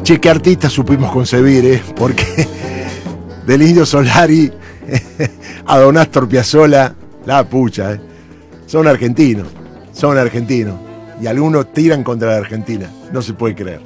Che, qué artista supimos concebir, porque del Indio Solari a Don Astor Piazzolla, la pucha, son argentinos. Y algunos tiran contra la Argentina. No se puede creer.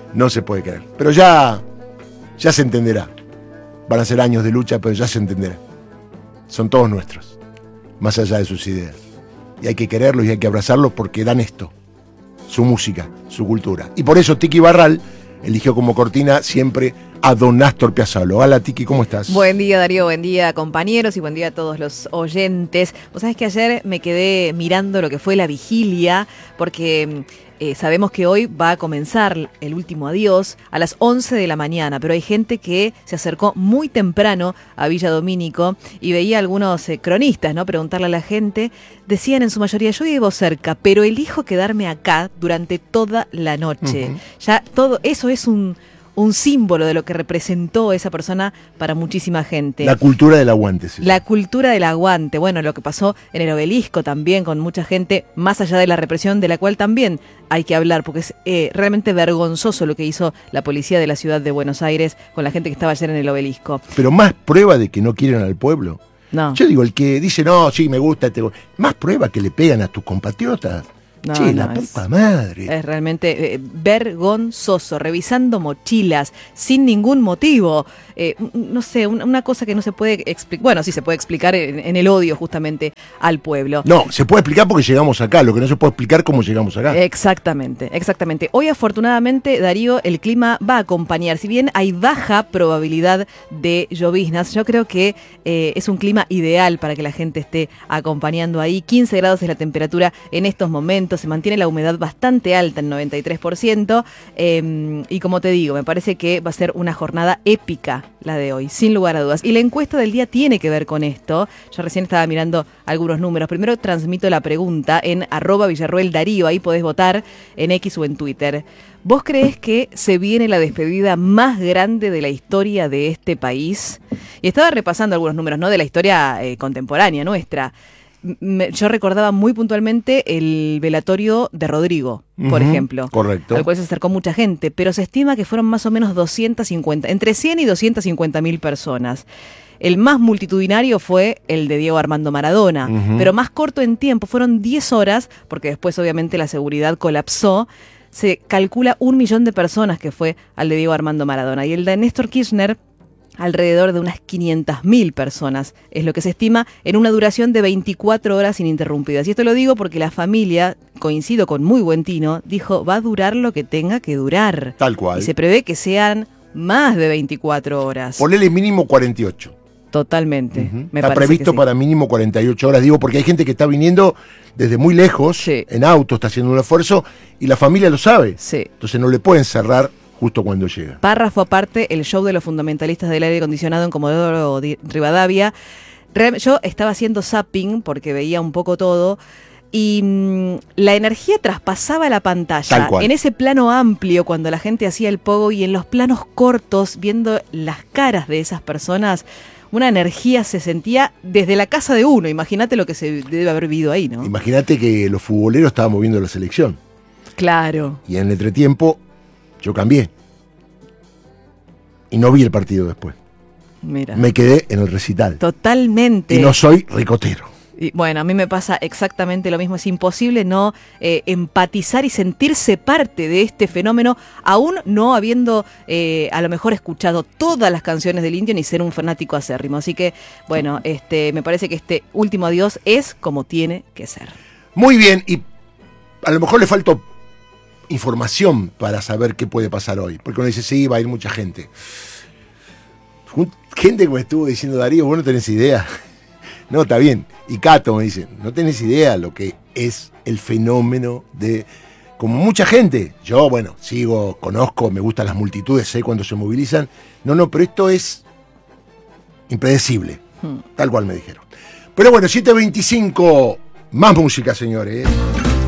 Pero ya se entenderá. Van a ser años de lucha, pero ya se entenderá. Son todos nuestros, más allá de sus ideas. Y hay que quererlos y hay que abrazarlos porque dan esto, su música, su cultura. Y por eso Tiki Barral eligió como cortina siempre a Don Astor Piazzolla. Hola Tiki, ¿cómo estás? Buen día Darío, buen día compañeros y buen día a todos los oyentes. Vos sabés que ayer me quedé mirando lo que fue la vigilia, porque sabemos que hoy va a comenzar el último adiós a las 11 de la mañana, pero hay gente que se acercó muy temprano a Villa Domínico y veía a algunos cronistas, ¿no? Preguntarle a la gente, decían en su mayoría, yo vivo cerca, pero elijo quedarme acá durante toda la noche. Ya todo eso es un símbolo de lo que representó esa persona para muchísima gente. La cultura del aguante. Sí. La cultura del aguante. Bueno, lo que pasó en el Obelisco también con mucha gente, más allá de la represión, de la cual también hay que hablar, porque es realmente vergonzoso lo que hizo la policía de la ciudad de Buenos Aires con la gente que estaba ayer en el Obelisco. Pero más prueba de que no quieren al pueblo. No. Yo digo, el que dice, no, sí, me gusta, más prueba que le pegan a tus compatriotas. La puta madre. Es realmente vergonzoso, revisando mochilas sin ningún motivo. No sé, una cosa que no se puede explicar. Bueno, sí se puede explicar en el odio justamente al pueblo. No, se puede explicar porque llegamos acá, lo que no se puede explicar cómo llegamos acá. Exactamente. Hoy afortunadamente, Darío, el clima va a acompañar. Si bien hay baja probabilidad de lloviznas, yo creo que es un clima ideal para que la gente esté acompañando ahí. 15 grados es la temperatura en estos momentos. Se mantiene la humedad bastante alta, en 93%, y como te digo, me parece que va a ser una jornada épica la de hoy, sin lugar a dudas. Y la encuesta del día tiene que ver con esto. Yo recién estaba mirando algunos números. Primero transmito la pregunta en @villarroeldarío, ahí podés votar en X o en Twitter. ¿Vos creés que se viene la despedida más grande de la historia de este país? Y estaba repasando algunos números, ¿no? De la historia contemporánea nuestra. Yo recordaba muy puntualmente el velatorio de Rodrigo, por ejemplo. Correcto. Al cual se acercó mucha gente, pero se estima que fueron más o menos 250, entre 100 y 250.000 personas. El más multitudinario fue el de Diego Armando Maradona, pero más corto en tiempo, fueron 10 horas, porque después obviamente la seguridad colapsó. Se calcula 1 millón de personas que fue al de Diego Armando Maradona. Y el de Néstor Kirchner, alrededor de unas 500.000 personas, es lo que se estima, en una duración de 24 horas ininterrumpidas. Y esto lo digo porque la familia, coincido con muy buen tino, dijo, va a durar lo que tenga que durar. Tal cual. Y se prevé que sean más de 24 horas. Ponele mínimo 48. Totalmente. Está previsto para mínimo 48 horas, digo, porque hay gente que está viniendo desde muy lejos, sí, en auto, está haciendo un esfuerzo, y la familia lo sabe. Sí. Entonces no le pueden cerrar justo cuando llega. Párrafo aparte, el show de los fundamentalistas del aire acondicionado en Comodoro Rivadavia. Yo estaba haciendo zapping porque veía un poco todo y la energía traspasaba la pantalla. En ese plano amplio, cuando la gente hacía el pogo, y en los planos cortos, viendo las caras de esas personas, una energía se sentía desde la casa de uno. Imagínate lo que se debe haber vivido ahí, ¿no? Imagínate que los futboleros estaban moviendo la selección. Claro. Y en el entretiempo yo cambié. Y no vi el partido después. Mira. Me quedé en el recital. Totalmente. Y no soy ricotero. Y bueno, a mí me pasa exactamente lo mismo. Es imposible no empatizar y sentirse parte de este fenómeno, aún no habiendo a lo mejor escuchado todas las canciones del Indio ni ser un fanático acérrimo. Así que, bueno, me parece que este último adiós es como tiene que ser. Muy bien, y a lo mejor le faltó información para saber qué puede pasar hoy, porque uno dice, sí, va a ir mucha gente. Gente que me estuvo diciendo, Darío, vos no tenés idea. No, está bien. Y Cato me dice, no tenés idea lo que es el fenómeno de... Como mucha gente, yo, bueno, sigo, conozco, me gustan las multitudes, sé cuándo se movilizan. No, pero esto es impredecible, tal cual me dijeron. Pero bueno, 7:25, más música, señores.